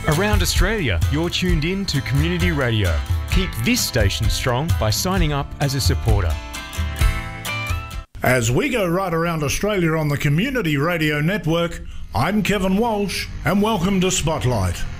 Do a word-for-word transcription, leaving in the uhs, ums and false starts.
Around Australia, you're tuned in to Community Radio. Keep this station strong by signing up as a supporter. As we go right around Australia on the Community Radio Network, I'm Kevin Walsh, and welcome to Spotlight.